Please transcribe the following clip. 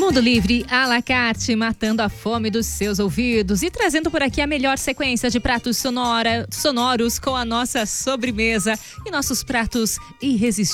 Mundo Livre à la carte, matando a fome dos seus ouvidos e trazendo por aqui a melhor sequência de pratos sonoros com a nossa sobremesa e nossos pratos irresistíveis.